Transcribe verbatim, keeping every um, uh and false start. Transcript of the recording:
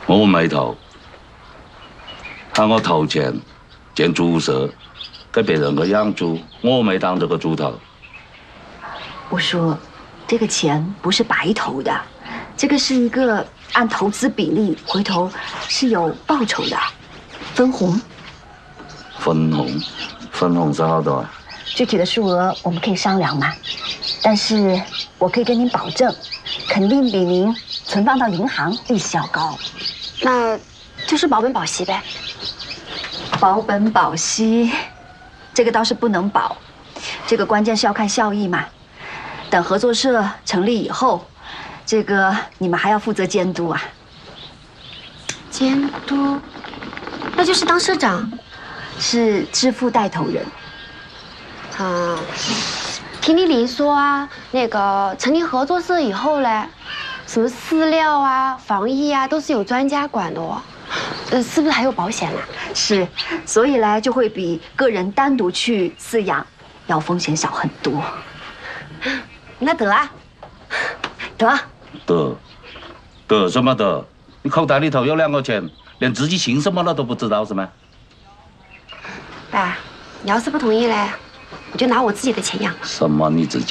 我没投，喊我投钱建猪舍，给别人个养猪，我没当这个猪头。 我说，这个钱不是白投的，这个是一个按投资比例，回头是有报酬的，分红。 分红，分红是好多啊？ 具体的数额我们可以商量嘛，但是我可以跟您保证，肯定比您存放到银行利息要高。 那就是保本保息呗。 保本保息，这个倒是不能保，这个关键是要看效益嘛。等合作社成立以后，这个你们还要负责监督啊。 监督，那就是当社长， 是支付带头人。 啊，听丽丽说啊，那个成立合作社以后嘞，什么饲料啊、防疫啊，都是有专家管的哦。呃，是不是还有保险啊？ 是，所以呢就会比个人单独去饲养要风险小很多。 那得啊， 得得，得什么得？你口袋里头有两个钱，连自己姓什么了都不知道是吗？ 爸，你要是不同意嘞，我就拿我自己的钱养了。 什么你自己？